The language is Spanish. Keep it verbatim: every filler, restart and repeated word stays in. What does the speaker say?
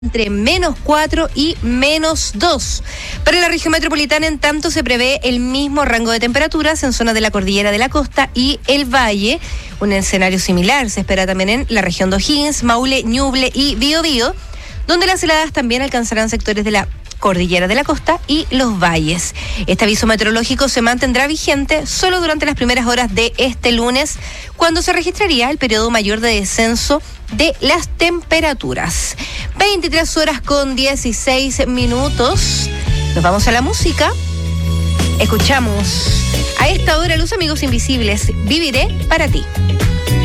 entre menos cuatro y menos dos. Para la región metropolitana, en tanto, se prevé el mismo rango de temperaturas en zonas de la cordillera de la costa y el valle. Un escenario similar se espera también en la región de O'Higgins, Maule, Ñuble y Biobío, donde las heladas también alcanzarán sectores de la cordillera de la costa y los valles. Este aviso meteorológico se mantendrá vigente solo durante las primeras horas de este lunes, cuando se registraría el periodo mayor de descenso de las temperaturas. veintitrés horas con dieciséis minutos. Nos vamos a la música. Escuchamos a esta hora Los Amigos Invisibles, Viviré para ti.